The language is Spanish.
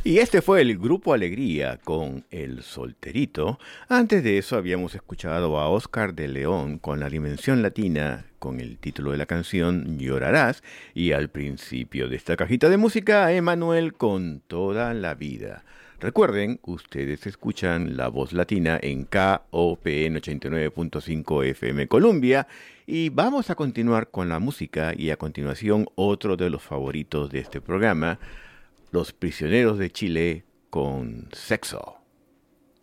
Y este fue el Grupo Alegría con El Solterito. Antes de eso habíamos escuchado a Oscar de León con La Dimensión Latina con el título de la canción Llorarás. Y al principio de esta cajita de música a Emanuel con Toda la Vida. Recuerden, ustedes escuchan La Voz Latina en KOPN 89.5 FM Colombia. Y vamos a continuar con la música y a continuación otro de los favoritos de este programa, Los Prisioneros de Chile con Sexo.